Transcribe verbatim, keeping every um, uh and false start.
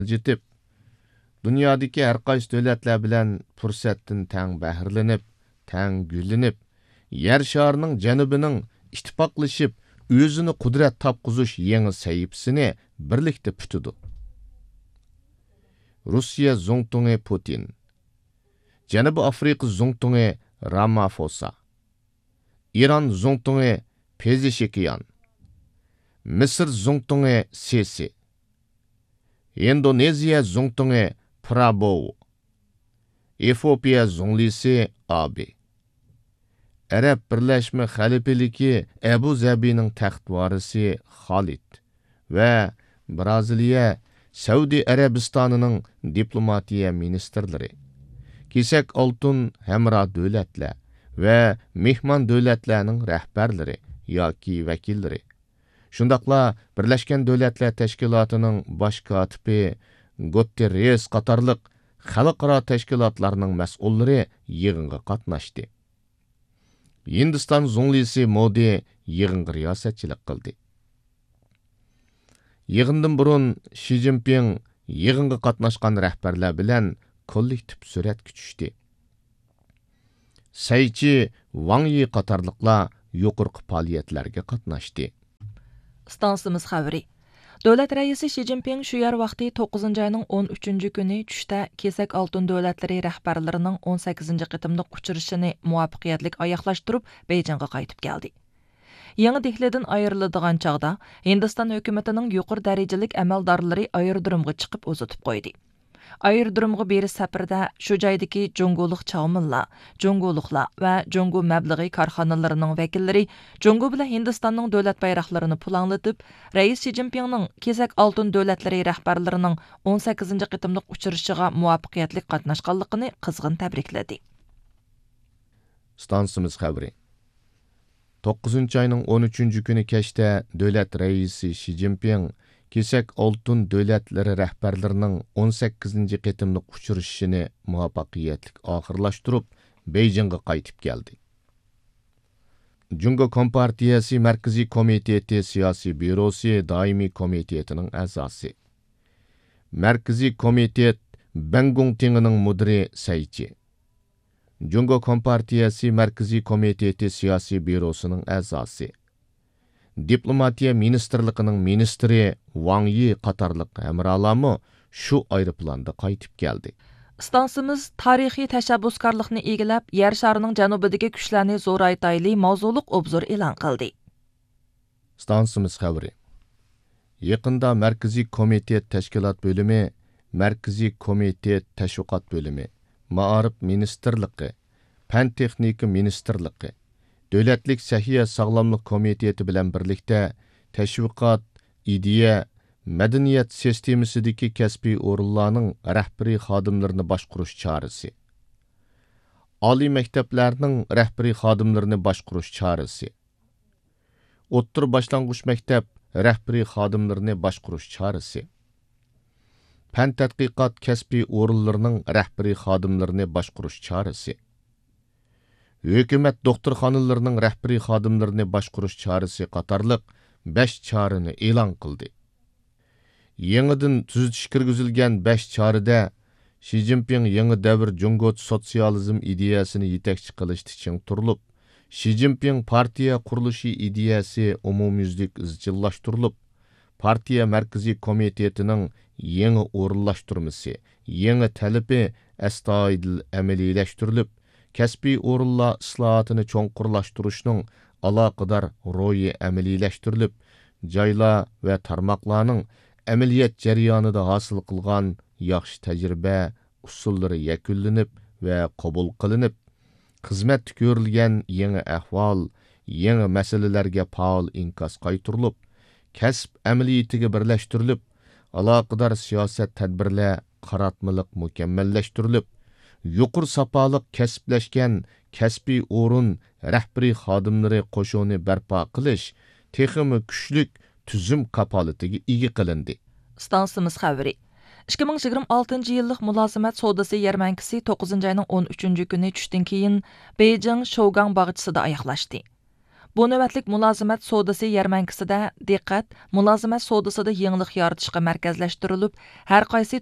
jetib, dunyodagi har qaysi davlatlar bilan fursatdan tang bahrilanib, tang gullanib, yer sharining janubining ittifoqlashib, o'zini qudrat topqizish yangi sahifasini birlikda putidi. Rossiya Zongtungi Putin, Janubiy Afrika Zongtungi Ramaphosa, İran Zongtungi Pezeshkian, Misr Zongtungi Sisi, Indoneziya Zongtungi Prabowo, Efiopiya Zonglisi Abi, Arab Birleşme Xalifaligi Abu Zabining taxt varisi Khalid va Braziliya Saudi Arabistonining diplomatiya ministrlari, kesak oltin hamra davlatlar va mehmon davlatlarning rahbarlari yoki vakillari, shundaqla Birlashgan Davlatlar Tashkilotining bosh kotibi Guterres qatorliq xalqaro tashkilotlarning mas'ullari yig'inga qatnashdi. Hindiston Zonglisi Modi yig'inga riyosatchilik qildi. Yig'indan burun Xi Jinping yig'inga qatnashgan rahbarlar bilan kollektiv suratga tushdi. Saychi Wang Yi qatorliqlar yuqorqi faoliyatlarga qatnashdi. Stansimiz xabari. Davlat raisi Xi Jinping shu yer vaqti to'qqizinchi ayning o'n uchinchi kuni tushda kesak oltin davlatlari rahbarlarining o'n sakkizinchi qitimliq uchrashishini muvaffaqiyatli oyoqlashtirib Beyjingga qaytib keldi. Yangi Dehlidan ayriladigan chaqda Hindiston hukumatining yuqori darajalik amaldorlari aerodromga chiqib uzatib qo'ydi. Aerodromga berish safarida shu joydagi Jongoliq Chaomilla, Jongoliqlar va Jongo mablag'i korxonalarining vakillari Jongo bilan Hindistonning davlat bayroqlarini pulanglatib, Rais Xi Jinpingning kesak oltin davlatlari rahbarlarining o'n sakkizinchi qitimliq uchrashishiga muvaffaqiyatli qatnashganligini qizg'in tabrikladi. Stansimiz xabari. to'qqizinchi ayning o'n uchinchi kuni kechda davlat raisi Xi Jinping kesak oltin davlatlari rahbarlarining o'n sakkizinchi qitimliq uchrashishini muvaffaqiyatli oxirlashtirib Beyjingga qaytib keldi. Jungo Kompartiyasi Markaziy Komiteti Siyosiy byurosi doimiy komitetining a'zosi. Markaziy komitet Bangung Tingining mudiri Saychi. Jungo Kompartiyasi Markaziy Komiteti Siyosiy byurosining a'zosi. Diplomatiya ministrligining ministri Wang Yi qatorliq hamrohlari shu aeroplanda qaytib keldi. Stansimiz tarixiy tashabbuskorlikni egilab, yer sharining janubidagi kuchlarni zo'raytayli mavzuliq obzor e'lon qildi. Stansimiz xabari. Yaqinda Markaziy komitet tashkilot bo'limi, Markaziy komitet tashviqot bo'limi, Ma'arif ministrligi, Fan texnika ministrligi, Davlatlik Sahiya Sog'lomlik komiteti bilan birlikda tashviqot, ideya, madaniyat sistemasidagi kasbiy o'rinlarning rahbariy xodimlarini boshqarish chorasi, oliy maktablarning rahbariy xodimlarini boshqarish chorasi, o'ttir boshlang'ich maktab rahbariy xodimlarini boshqarish chorasi, fan tadqiqot kasbiy o'rinlarining rahbariy xodimlarini boshqarish chorasi, hukumat doktorxonalarining rahbariy xodimlarini boshqarish chorasi qatorliq besh chorani e'lon qildi. Yangidan tuzitish kirgizilgan besh chorada Xi Jinping yangi davr Jungo sotsializm ideyasini yetakchi qilishda ching turilib, Xi Jinping partiya qurilishi ideyasi umumyuzlik izchillashtirilib, partiya markaziy komitetining yangi o'rinlashtirmasi, yangi talabi astoydil amaliylashtirilib, kasbiy o'rinlar islohotini cho'nqurlashtirishning aloqador ro'yi amaliylashtirilib, joylar va tarmoqlarning amaliyat jarayonida hosil qilgan yaxshi tajriba usullari yakunlanib va qabul qilinib, xizmatda ko'rilgan yangi ahvol, yangi masalalarga faol inkas qaytirilib, kasb amaliyatiga birlashtirilib, aloqador siyosat tadbirlar qaratmaliq mukammallashtirilib, yuqur sapoliq kasblashgan kasbiy o'rin rahbariy xodimlari qo'shuni barpo qilish texmi kuchlik tuzum kapolatiga ega qilindi. Stansimiz xabari. ikki ming yigirma oltinchi yillik mulozimat savdosi yarmankasi to'qqizinchi ayning o'n uchinchi kuni tushdan keyin Beijing Shougang bog'chisida oyoqlashdi. Bu növbətlik mülazimat sodası yarmankasida diqqət mülazimat sodasida yenilik yaratışqa mərkəzləşdirilib, hər qaysı